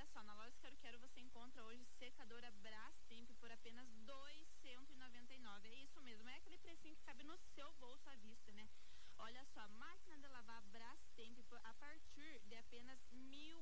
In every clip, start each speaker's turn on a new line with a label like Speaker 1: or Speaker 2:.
Speaker 1: olha só, na loja Quero Quero você encontra hoje secadora Brastemp por apenas R$ 299. É isso mesmo, é aquele precinho que cabe no seu bolso à vista, né? Olha só, máquina de lavar Brastemp a partir de apenas R$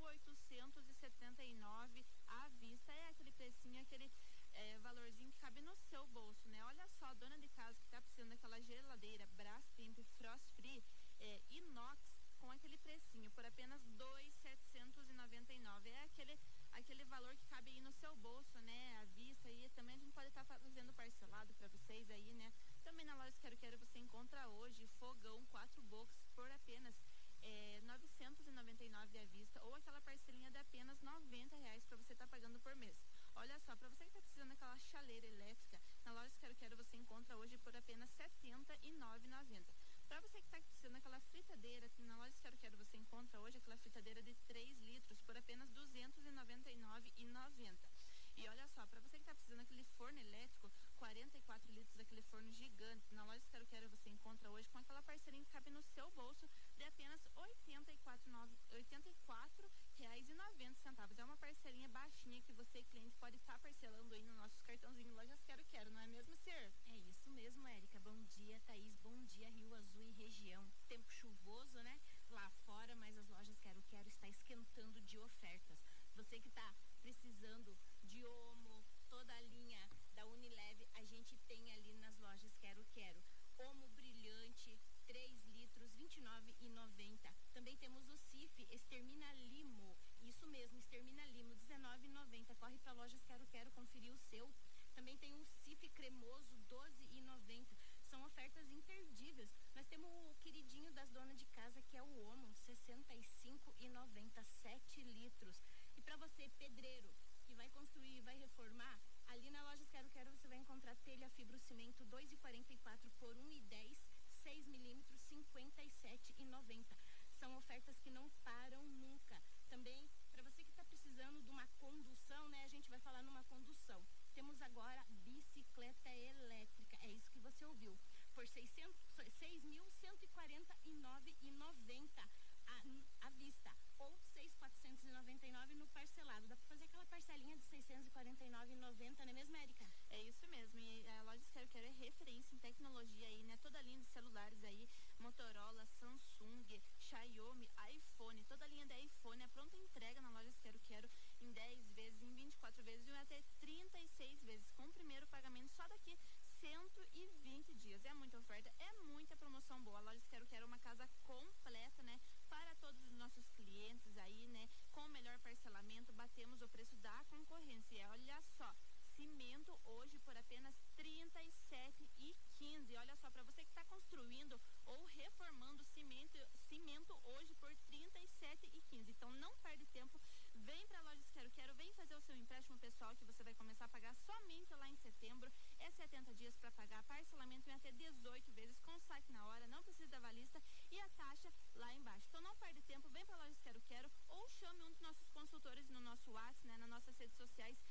Speaker 1: 1.879 à vista. É aquele precinho, aquele valorzinho que cabe no seu bolso, né? Olha só, dona de casa que tá precisando daquela geladeira Brastemp Frost Free inox com aquele precinho por apenas R$ 2.799. É aquele valor que cabe aí no seu bolso, né? À vista, e também a gente pode estar fazendo parcelado para vocês aí, né? Também na loja Quero Quero você encontra hoje fogão 4 bocas por apenas R$ 999 à vista, ou aquela parcelinha de apenas R$ 90 para você estar pagando por mês. Olha só, para você que está precisando daquela chaleira elétrica, na loja Quero Quero você encontra hoje por apenas R$ 79,90. Para você que está precisando daquela fritadeira, na loja Quero Quero você encontra hoje aquela fritadeira de 3 litros por apenas R$ 299,90. E olha só, para você que está precisando daquele forno elétrico, 44 litros, daquele forno gigante, na loja Quero Quero você encontra hoje com aquela parcelinha que cabe no seu bolso de apenas R$ 84,90. É uma parcelinha baixinha que você, cliente, pode estar parcelando aí nos nossos cartãozinhos Lojas Quero Quero, não é mesmo, Ser?
Speaker 2: É isso mesmo, Érica. Bom dia, Thaís. Bom dia, Rio Azul e região. Tempo chuvoso, né? Lá fora, mas as Lojas Quero Quero está esquentando de ofertas. Você que está precisando de Omo, toda a linha da Unilever, a gente tem ali nas Lojas Quero Quero. Omo brilhante, 3 litros, R$ 29,90. Também temos o Cif Extermina Limo. Isso mesmo, Extermina Limo, R$ 19,90. Corre para Lojas Quero Quero conferir o seu. Também tem o Cif Cremoso, R$ 12,90. São ofertas imperdíveis. Nós temos o queridinho das donas de casa, que é o Omo, R$ 65,90, 7 litros. E para você, pedreiro, que vai construir e vai reformar, ali na Lojas Quero Quero você vai encontrar telha fibrocimento 2,44 por 1,10, 6 milímetros, R$ 57,90. São ofertas que não param nunca. Também, para você que está precisando de uma condução, né? A gente vai falar numa condução. Temos agora bicicleta elétrica. É isso que você ouviu. Por R$ 6.149,90 à vista. Ou 6.499 no parcelado. Dá para fazer aquela parcelinha de R$ 649,90, não é mesmo, Érica?
Speaker 1: É isso mesmo. E a loja Quero Quero é referência em tecnologia aí, né? Toda a linha de celulares aí, Motorola, Samsung, Xiaomi, iPhone, toda a linha da iPhone, a pronta entrega na loja Quero Quero em 10 vezes, em 24 vezes e até 36 vezes, com o primeiro pagamento só daqui 120 dias. É muita oferta, é muita promoção boa. A loja Quero Quero é uma casa completa, né? Para todos os nossos clientes aí, né? Com o melhor parcelamento, batemos o preço da concorrência. E olha só, cimento hoje por apenas R$ 37,15. Olha só, para você que está construindo ou reformando cimento hoje por R$ 37,15. Então não perde tempo, vem para a loja Quero Quero, vem fazer o seu empréstimo pessoal que você vai começar a pagar somente lá em setembro. É 70 dias para pagar, parcelamento em até 18 vezes com saque na hora, não precisa da avalista e a taxa lá embaixo. Então não perde tempo, vem para a loja Quero Quero ou chame um dos nossos consultores no nosso WhatsApp, né, nas nossas redes sociais